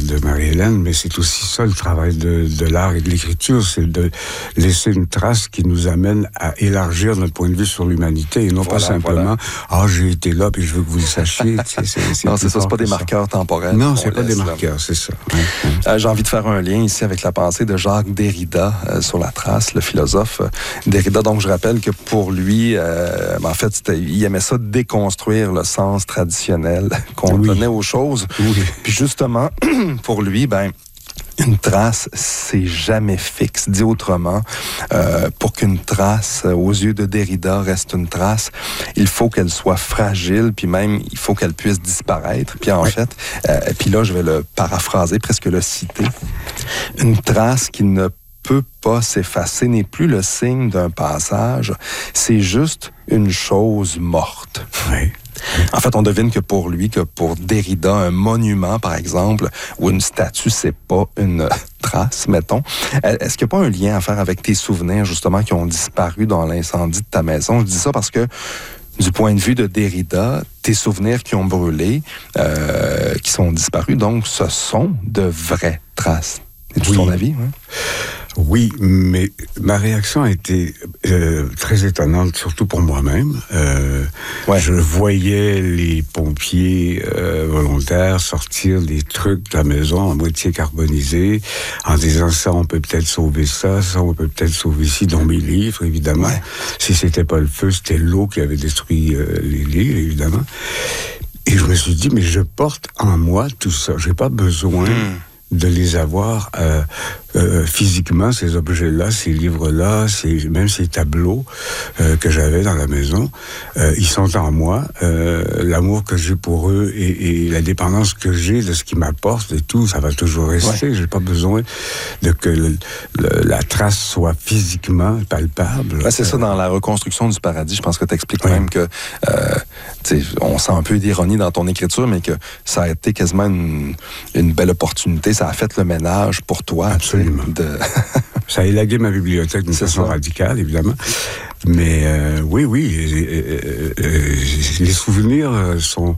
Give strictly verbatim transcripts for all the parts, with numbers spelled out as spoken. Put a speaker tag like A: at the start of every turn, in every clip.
A: de Marie-Hélène, mais c'est aussi ça le travail de, de l'art et de l'écriture, c'est de laisser une trace qui nous amène à élargir notre point de vue sur l'humanité et non voilà, pas simplement voilà. « Ah, j'ai été là puis je veux que vous le sachiez ». C'est, c'est, c'est
B: non, c'est ça, c'est pas des ça. marqueurs temporels.
A: Non, c'est pas des marqueurs, là. C'est ça. Ouais, ouais.
B: Euh, j'ai envie de faire un lien ici avec la pensée de Jacques Derrida euh, sur la trace, le philosophe euh, Derrida. Donc, je rappelle que pour lui, euh, en fait, c'était, il aimait ça déconstruire le sens traditionnel qu'on oui. donnait aux choses.
A: Oui.
B: Puis justement, pour lui, ben une trace, c'est jamais fixe. Dit autrement, euh, pour qu'une trace, euh, aux yeux de Derrida, reste une trace, il faut qu'elle soit fragile, puis même, il faut qu'elle puisse disparaître. Puis en oui. fait, euh, puis là, je vais le paraphraser, presque le citer. Une trace qui ne peut pas s'effacer n'est plus le signe d'un passage, c'est juste une chose morte.
A: Oui.
B: En fait, on devine que pour lui, que pour Derrida, un monument, par exemple, ou une statue, c'est pas une trace, mettons. Est-ce qu'il n'y a pas un lien à faire avec tes souvenirs, justement, qui ont disparu dans l'incendie de ta maison? Je dis ça parce que, du point de vue de Derrida, tes souvenirs qui ont brûlé, euh, qui sont disparus, donc ce sont de vraies traces. C'est-tu oui. ton avis? Hein?
A: Oui, mais ma réaction a été euh, très étonnante, surtout pour moi-même. Euh, ouais. Je voyais les pompiers euh, volontaires sortir des trucs de la maison à moitié carbonisés, en disant ça, on peut peut-être sauver ça, ça, on peut peut-être sauver ci, dont mes livres, évidemment. Ouais. Si c'était pas le feu, c'était l'eau qui avait détruit euh, les livres, évidemment. Et je me suis dit, mais je porte en moi tout ça. J'ai pas besoin... Mmh. de les avoir euh, euh, physiquement, ces objets-là, ces livres-là, ces, même ces tableaux euh, que j'avais dans la maison, euh, ils sont en moi. Euh, l'amour que j'ai pour eux et, et la dépendance que j'ai de ce qu'ils m'apportent et tout, ça va toujours rester. Ouais. J'ai pas besoin de que le, le, la trace soit physiquement palpable.
B: Ouais, c'est euh, ça, dans la reconstruction du paradis, je pense que tu expliques ouais. même que euh, on sent un peu d'ironie dans ton écriture, mais que ça a été quasiment une, une belle opportunité. Ça a fait le ménage pour toi.
A: Absolument. De... ça a élagué ma bibliothèque d'une façon ça. radicale, évidemment. Mais euh, oui, oui, euh, euh, les souvenirs sont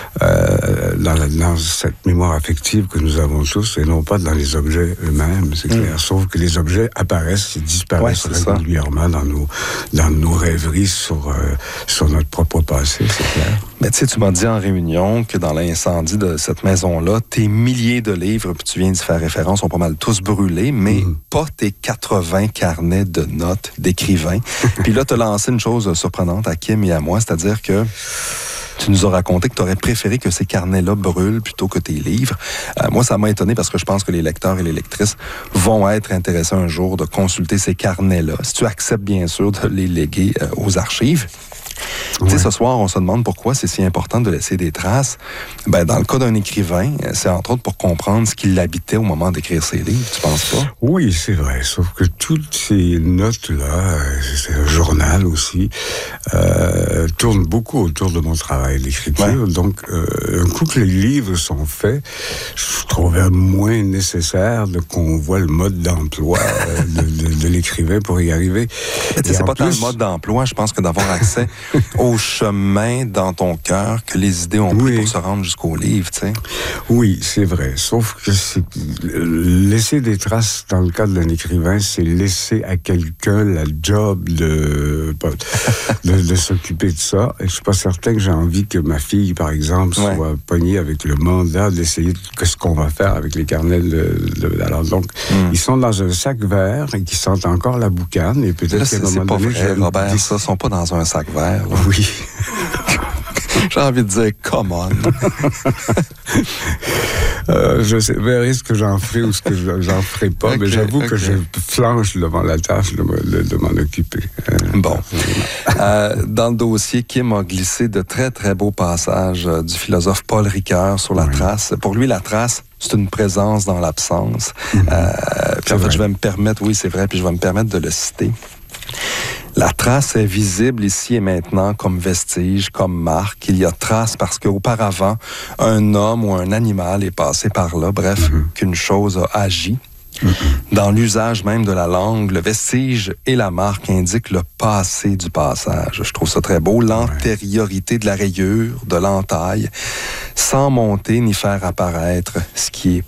A: euh, dans, la, dans cette mémoire affective que nous avons tous, et non pas dans les objets eux-mêmes, c'est clair. Mm. Sauf que les objets apparaissent et disparaissent ouais, régulièrement dans nos, dans nos rêveries sur, euh, sur notre propre passé, c'est clair.
B: Mais tu sais, tu m'as dit en réunion que dans l'incendie de cette maison-là, tes milliers de livres, puis tu viens d'y faire référence, sont pas mal tous brûlés, mais mm. pas tes quatre-vingts carnets de notes d'écrivains. Puis là, tu as lancé une chose surprenante à Kim et à moi, c'est-à-dire que tu nous as raconté que tu aurais préféré que ces carnets-là brûlent plutôt que tes livres. Euh, moi, ça m'a étonné parce que je pense que les lecteurs et les lectrices vont être intéressés un jour de consulter ces carnets-là, si tu acceptes bien sûr de les léguer euh, aux archives. Ouais. Tu sais, ce soir, on se demande pourquoi c'est si important de laisser des traces. Ben, dans le cas d'un écrivain, c'est entre autres pour comprendre ce qui l'habitait au moment d'écrire ses livres, tu penses pas?
A: Oui, c'est vrai, sauf que toutes ces notes-là, c'est un journal aussi, euh, tournent beaucoup autour de mon travail d'écriture. Ouais. Donc, euh, un coup que les livres sont faits, je trouvais moins nécessaire de, qu'on voit le mode d'emploi de, de, de l'écrivain pour y arriver.
B: Mais tu sais, c'est pas plus... tant le mode d'emploi, je pense que d'avoir accès au chemin dans ton cœur que les idées ont pris oui. pour se rendre jusqu'au livre, tu sais.
A: Oui, c'est vrai. Sauf que c'est... laisser des traces dans le cas d'un écrivain, c'est laisser à quelqu'un la job de, de, de s'occuper de ça. Et je suis pas certain que j'ai envie que ma fille, par exemple, soit ouais. pognée avec le mandat d'essayer de, ce qu'on va faire avec les carnets de... de alors donc, mm. ils sont dans un sac vert et qui sentent encore la boucane. Et peut-être là,
B: qu'à
A: un moment
B: c'est pas
A: donné...
B: vrai, Robert, ça, sont pas dans un sac vert. Là.
A: Oui.
B: J'ai envie de dire, come on.
A: euh, je sais, verrai ce que j'en ferai ou ce que je, j'en ferai pas, okay, mais j'avoue okay. que je flanche devant la tâche de, de, de m'en occuper. Euh,
B: bon. euh, dans le dossier, Kim a glissé de très, très beaux passages euh, du philosophe Paul Ricoeur sur la oui. trace. Pour lui, la trace, c'est une présence dans l'absence. Mm-hmm. Euh, puis en fait, vrai. je vais me permettre, oui, c'est vrai, puis je vais me permettre de le citer. La trace est visible ici et maintenant comme vestige, comme marque. Il y a trace parce qu'auparavant, un homme ou un animal est passé par là, bref, mm-hmm. qu'une chose a agi. Mm-hmm. Dans l'usage même de la langue, le vestige et la marque indiquent le passé du passage. Je trouve ça très beau. L'antériorité de la rayure, de l'entaille, sans monter ni faire apparaître ce qui est